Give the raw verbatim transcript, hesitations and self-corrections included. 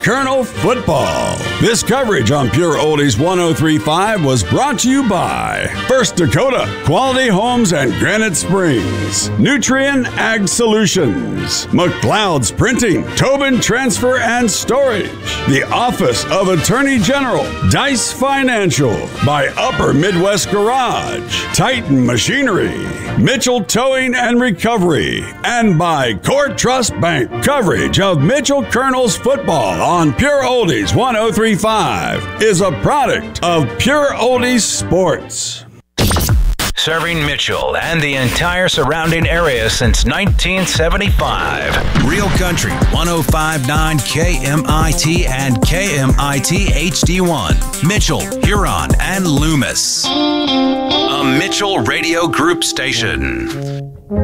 Colonel Football. This coverage on Pure Oldies one oh three point five was brought to you by First Dakota, Quality Homes and Granite Springs, Nutrien Ag Solutions, McLeod's Printing, Tobin Transfer and Storage, the Office of Attorney General, Dice Financial, by Upper Midwest Garage, Titan Machinery, Mitchell Towing and Recovery, and by Core Trust Bank. Coverage of Mitchell Colonel's football on Pure Oldies one oh three point five is a product of Pure Oldies Sports. Serving Mitchell and the entire surrounding area since nineteen seventy-five. Real Country one oh five point nine K M I T and K M I T H D one. Mitchell, Huron, and Loomis. A Mitchell Radio Group station.